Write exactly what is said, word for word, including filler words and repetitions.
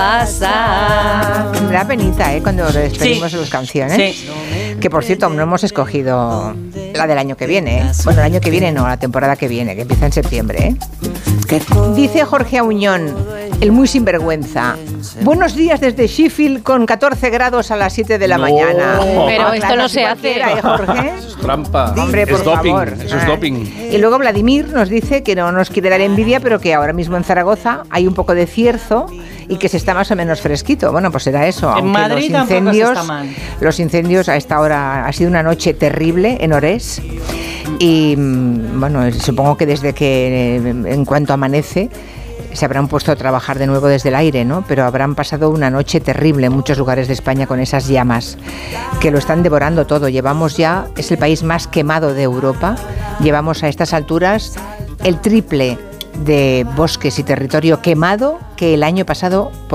Pasa. Me da penita, ¿eh? Cuando despedimos Sí. las canciones. Sí. Que por cierto, no hemos escogido la del año que viene, ¿eh? Bueno, el año que viene no, la temporada que viene, que empieza en septiembre, ¿eh? Dice Jorge Auñón, el muy sinvergüenza. Buenos días desde Sheffield con catorce grados a las siete de la No. mañana. Pero Ah, esto claro, no si se hace. cualquiera, ¿eh, Jorge? Es trampa. Hombre, por es doping. favor. Eso es Ah. doping. Y luego Vladimir nos dice que no nos quiere dar envidia, pero que ahora mismo en Zaragoza hay un poco de cierzo y que se está más o menos fresquito. Bueno, pues será eso. En aunque Madrid los tampoco se incendios, está mal. los incendios a esta hora ha sido una noche terrible en Orés. Y mm, bueno, supongo que desde que eh, en cuanto amanece se habrán puesto a trabajar de nuevo desde el aire, ¿no? Pero habrán pasado una noche terrible en muchos lugares de España con esas llamas que lo están devorando todo. Llevamos ya, es el país más quemado de Europa. Llevamos a estas alturas el triple de bosques y territorio quemado que el año pasado.